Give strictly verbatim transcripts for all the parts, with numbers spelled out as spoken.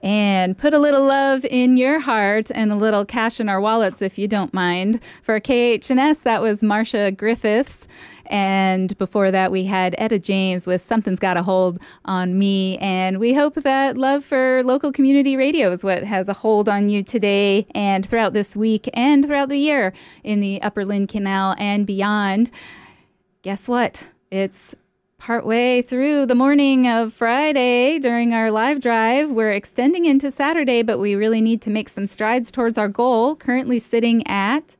And put a little love in your heart and a little cash in our wallets, if you don't mind. For K H N S, that was Marcia Griffiths. And before that, we had Etta James with Something's Got a Hold on Me. And we hope that love for local community radio is what has a hold on you today and throughout this week and throughout the year in the Upper Lynn Canal and beyond. Guess what? It's partway through the morning of Friday during our live drive. We're extending into Saturday, but we really need to make some strides towards our goal, currently sitting at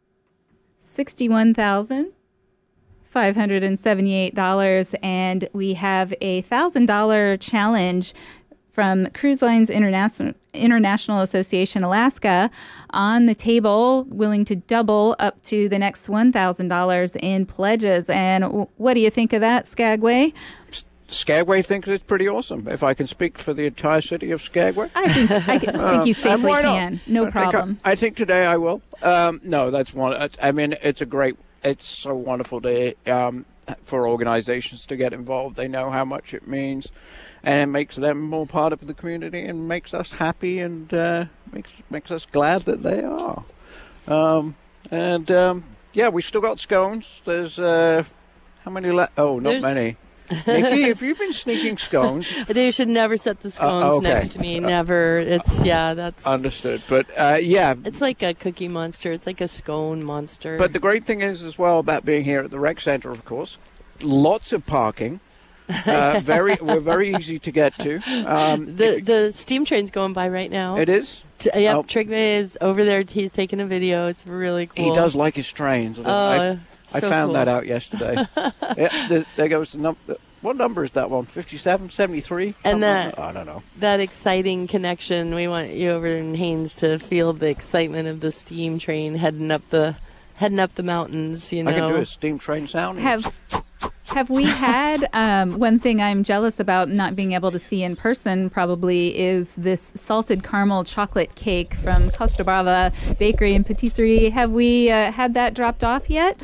sixty-one thousand five hundred seventy-eight dollars, and we have a one thousand dollars challenge from Cruise Lines International International Association Alaska on the table, willing to double up to the next one thousand dollars in pledges. And w- what do you think of that, Skagway? Skagway thinks it's pretty awesome. If I can speak for the entire city of Skagway, I think I can, uh, think you safely can. No I problem. Think I, I think today I will. Um, no, that's one. I mean, it's a great. It's so wonderful to um, for organizations to get involved. They know how much it means. And it makes them more part of the community and makes us happy and uh, makes makes us glad that they are. Um, and, um, yeah, we've still got scones. There's, uh, how many left? Oh, not There's... many. Nikki, have you been sneaking scones? They should never set the scones uh, okay. next to me. Never. It's, yeah, that's... Understood. But, uh, yeah. It's like a cookie monster. It's like a scone monster. But the great thing is, as well, about being here at the rec center, of course, lots of parking. uh, very, we're very easy to get to. Um, the the steam train's going by right now. It is? T- yep, oh. Trigve is over there. He's taking a video. It's really cool. He does like his trains. Oh, I, I so found cool. that out yesterday. yeah, the, there goes the number. What number is that one? fifty-seven, seventy-three? And that, I don't know. That exciting connection. We want you over in Haines to feel the excitement of the steam train heading up the heading up the mountains. You know, I can do a steam train sound. Have Have we had, um, one thing I'm jealous about not being able to see in person probably is this salted caramel chocolate cake from Costa Brava Bakery and Patisserie. Have we uh, had that dropped off yet?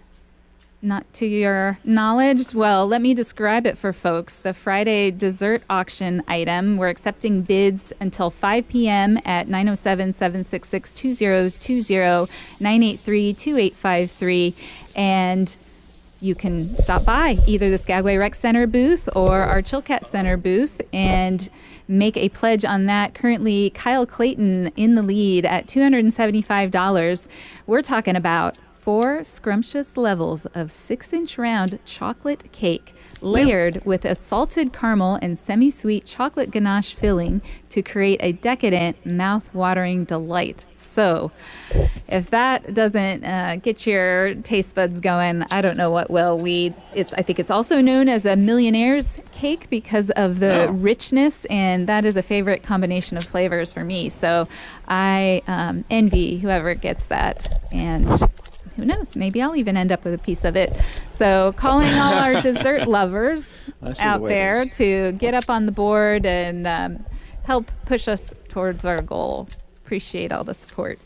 Not to your knowledge? Well, let me describe it for folks. The Friday dessert auction item, we're accepting bids until five p.m. at nine oh seven, seven six six, two oh two oh, nine eight three, two eight five three. And you can stop by either the Skagway Rec Center booth or our Chilkat Center booth and make a pledge on that. Currently, Kyle Clayton in the lead at two hundred seventy-five dollars. We're talking about four scrumptious levels of six-inch round chocolate cake layered with a salted caramel and semi-sweet chocolate ganache filling to create a decadent, mouth-watering delight. So, if that doesn't uh, get your taste buds going, I don't know what will. We, it's, I think it's also known as a millionaire's cake because of the oh. richness, and that is a favorite combination of flavors for me. So, I um, envy whoever gets that, and who knows? Maybe I'll even end up with a piece of it. So calling all our dessert lovers out the there to get up on the board and um, help push us towards our goal. Appreciate all the support.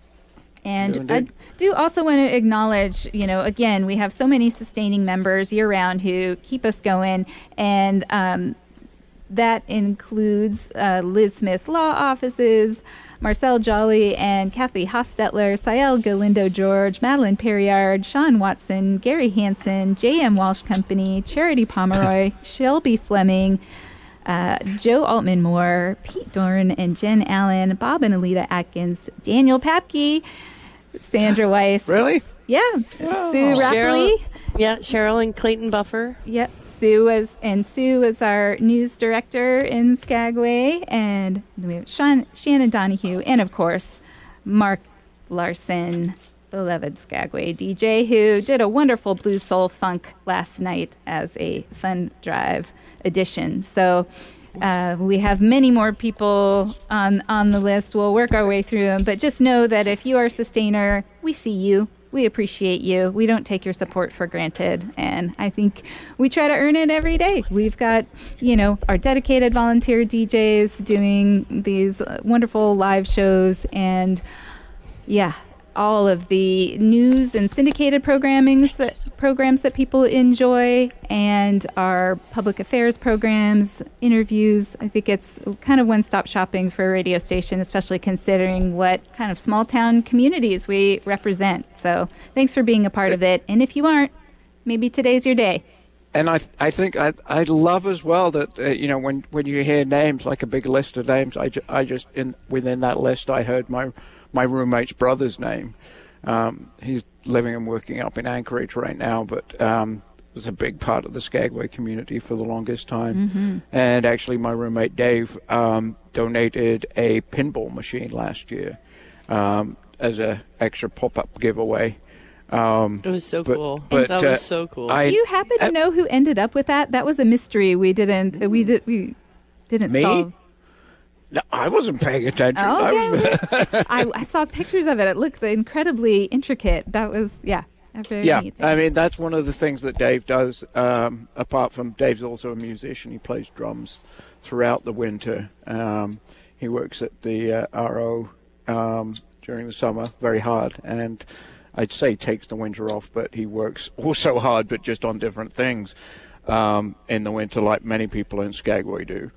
And I do also want to acknowledge, you know, again, we have so many sustaining members year-round who keep us going. And um, that includes uh, Liz Smith Law Offices, Marcel Jolly and Kathy Hostetler, Sael Galindo George, Madeline Perriard, Sean Watson, Gary Hansen, J M Walsh Company, Charity Pomeroy, Shelby Fleming, uh, Joe Altman Moore, Pete Dorn and Jen Allen, Bob and Alita Atkins, Daniel Papke, Sandra Weiss. Really? Yeah. Oh. Sue Rapley. Cheryl, yeah, Cheryl and Clayton Buffer. Yep. Sue was, and Sue is our news director in Skagway, and we have Sean, Shannon Donahue, and of course, Mark Larson, beloved Skagway D J, who did a wonderful Blue Soul Funk last night as a Fun Drive edition. So uh, we have many more people on, on the list. We'll work our way through them, but just know that if you are a sustainer, we see you. We appreciate you. We don't take your support for granted. And I think we try to earn it every day. We've got, you know, our dedicated volunteer D Js doing these wonderful live shows. And yeah, all of the news and syndicated programmings that programs that people enjoy, and our public affairs programs, interviews. I think it's kind of one-stop shopping for a radio station, especially considering what kind of small-town communities we represent. So thanks for being a part of it. And if you aren't, maybe today's your day. And I, I think I, I love as well that uh, you know when, when you hear names like a big list of names, I, ju- I just in within that list I heard my my roommate's brother's name. Um, he's living and working up in Anchorage right now, but um, was a big part of the Skagway community for the longest time. Mm-hmm. And actually, my roommate Dave um, donated a pinball machine last year um, as a extra pop-up giveaway. Um, it was so but, cool. But, that uh, was so cool. I, Do you happen to I, know who ended up with that? That was a mystery. We didn't. We did. We didn't me? solve. No, I wasn't paying attention. Oh, I, okay. was, I, I saw pictures of it. It looked incredibly intricate. That was yeah. A very yeah, neat thing. I mean that's one of the things that Dave does. Um, apart from Dave's also a musician. He plays drums throughout the winter. Um, he works at the uh, R O um, during the summer very hard, and I'd say takes the winter off, but he works also hard, but just on different things um, in the winter, like many people in Skagway do.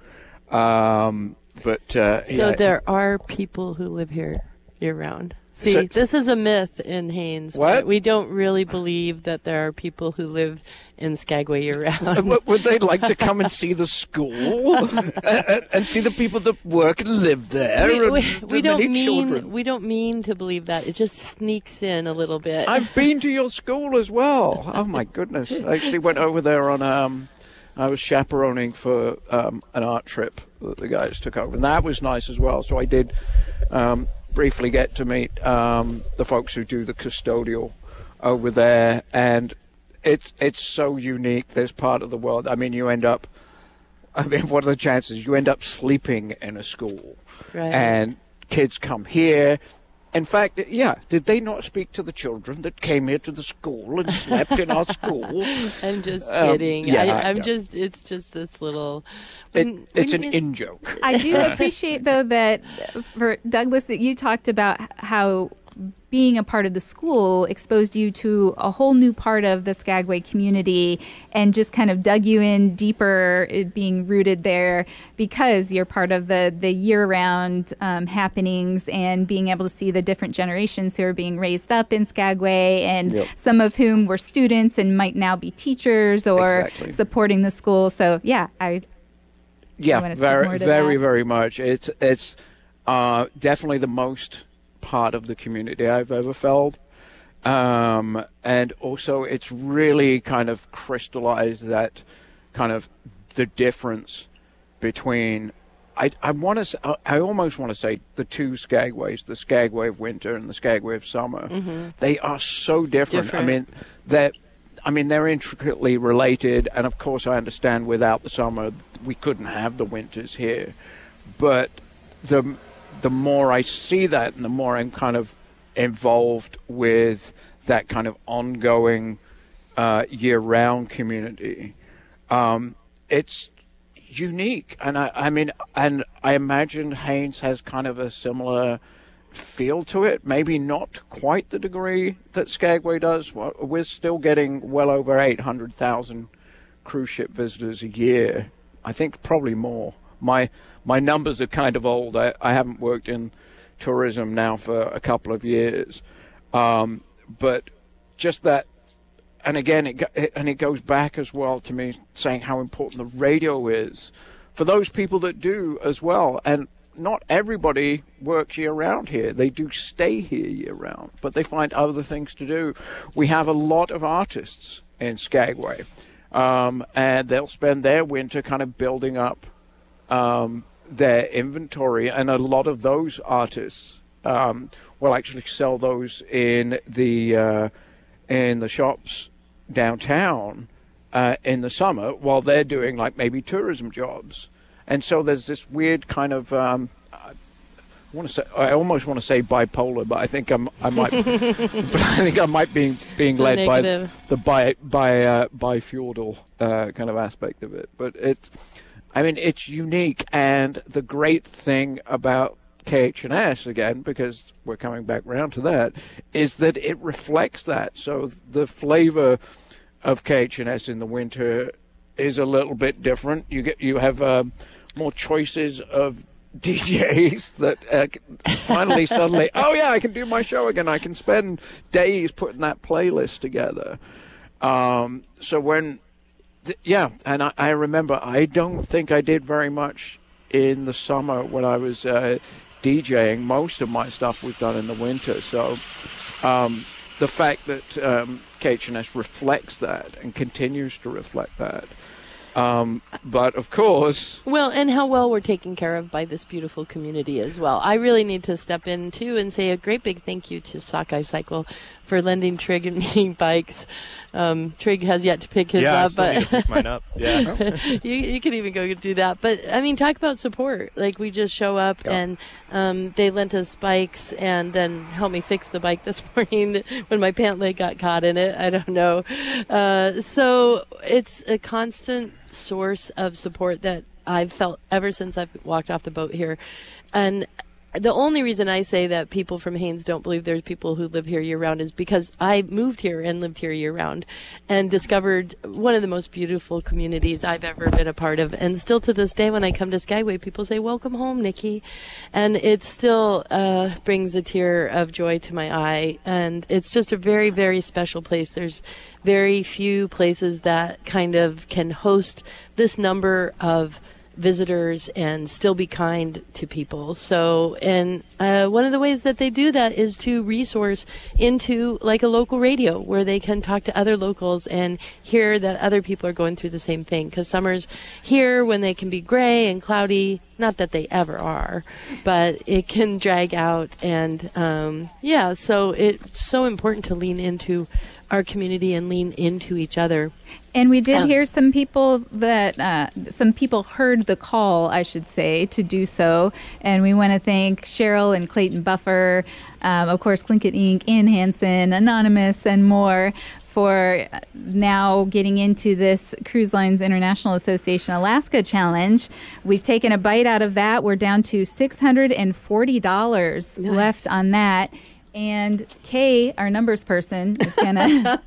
Um, but uh, so yeah. there are people who live here year-round. See, So- this is a myth in Haines. What? We don't really believe that there are people who live in Skagway year-round. W- Would they like to come and see the school and, and, and see the people that work and live there? we, and we, the we don't many mean children? we don't mean to believe that. It just sneaks in a little bit. I've been to your school as well. Oh my goodness! I actually went over there on um, I was chaperoning for um, an art trip that the guys took over, and that was nice as well. So I did um, briefly get to meet um, the folks who do the custodial over there, and it's it's so unique, this part of the world. I mean, you end up. I mean, what are the chances? You end up sleeping in a school, Right. and kids come here. In fact, yeah, did they not speak to the children that came here to the school and slept in our school? I'm just Um, kidding. yeah, I, I'm yeah. just, it's just this little. It, when- it's when an you- in-joke. I do appreciate, though, that for Douglas, that you talked about how being a part of the school exposed you to a whole new part of the Skagway community and just kind of dug you in deeper, it being rooted there because you're part of the, the year-round um, happenings and being able to see the different generations who are being raised up in Skagway, and Yep. some of whom were students and might now be teachers or Exactly. supporting the school. So, yeah, I Yeah, wanna speak more very, to very, that? very much. It's it's uh, definitely the most part of the community I've ever felt, um, and also it's really kind of crystallized that kind of the difference between. I I want to I almost want to say the two Skagways, the Skagway of winter and the Skagway of summer. Mm-hmm. They are so different. Different. I mean, they're I mean, they're intricately related, and of course, I understand without the summer, we couldn't have the winters here. But the the more I see that, and the more I'm kind of involved with that kind of ongoing uh, year-round community, um, it's unique. And I, I mean, and I imagine Haines has kind of a similar feel to it, maybe not quite the degree that Skagway does. We're still getting well over eight hundred thousand cruise ship visitors a year. I think probably more. My my numbers are kind of old. I, I haven't worked in tourism now for a couple of years. Um, but just that, and again, it, it and it goes back as well to me saying how important the radio is for those people that do as well. And not everybody works year-round here. They do stay here year-round, but they find other things to do. We have a lot of artists in Skagway, um, and they'll spend their winter kind of building up um, their inventory, and a lot of those artists um, will actually sell those in the uh, in the shops downtown uh, in the summer while they're doing like maybe tourism jobs. And so there's this weird kind of, um, I want to say, I almost want to say bipolar, but I think I'm, I might, but I think I might be being It's a led by negative. the bi, bi, uh, bifeudal uh, kind of aspect of it. But it's, I mean, it's unique, and the great thing about K H and S again, because we're coming back round to that, is that it reflects that. So the flavor of K H and S in the winter is a little bit different. You get you have um, more choices of D Js that uh, finally suddenly, oh yeah, I can do my show again. I can spend days putting that playlist together. Um, so when, th- yeah, and I, I remember I don't think I did very much in the summer when I was uh, DJing. Most of my stuff was done in the winter. So um, the fact that um, K H and S reflects that and continues to reflect that. Um, but of course, well, and how well we're taken care of by this beautiful community as well. I really need to step in too and say a great big thank you to Sockeye Cycle for lending Trig and me bikes. Um, Trig has yet to pick his yeah, up, I but need to pick mine up. Yeah, you you can even go do that. But I mean, talk about support. Like we just show up Yep. and um, they lent us bikes and then helped me fix the bike this morning when my pant leg got caught in it. I don't know. Uh, so it's a constant source of support that I've felt ever since I've walked off the boat here. And the only reason I say that people from Haines don't believe there's people who live here year round is because I moved here and lived here year round and discovered one of the most beautiful communities I've ever been a part of. And still to this day, when I come to Skyway, people say, "Welcome home, Nikki." And it still uh, brings a tear of joy to my eye. And it's just a very, very special place. There's very few places that kind of can host this number of visitors and still be kind to people. So, and uh, one of the ways that they do that is to resource into like a local radio where they can talk to other locals and hear that other people are going through the same thing. Because summers here, when they can be gray and cloudy, not that they ever are, but it can drag out. And um, yeah, so it's so important to lean into our community and lean into each other. And we did Um, hear some people that, uh, some people heard the call, I should say, to do so. And we want to thank Cheryl and Clayton Buffer, um, of course, Clinkett Incorporated, Ann Hansen, Anonymous, and more for now getting into this Cruise Lines International Association Alaska Challenge. We've taken a bite out of that. We're down to six hundred forty dollars Nice. left on that. And Kay, our numbers person, is gonna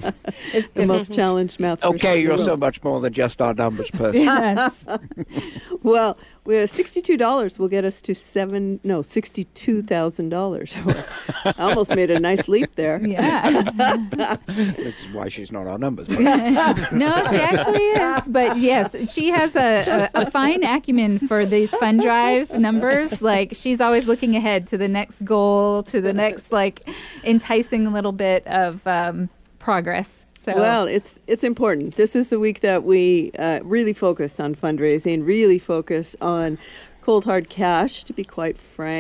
is The most challenged math person okay, in the you're so world. much more than just our numbers person. yes. Well, we have sixty-two dollars will get us to seven, no, sixty-two thousand dollars. I almost made a nice leap there. Yeah. This is why she's not our numbers person. No, she actually is. But yes, she has a, a, a fine acumen for these fun drive numbers. Like she's always looking ahead to the next goal, to the next like enticing little bit of um, progress. So Well, it's it's important. This is the week that we uh, really focus on fundraising, really focus on cold hard cash, to be quite frank.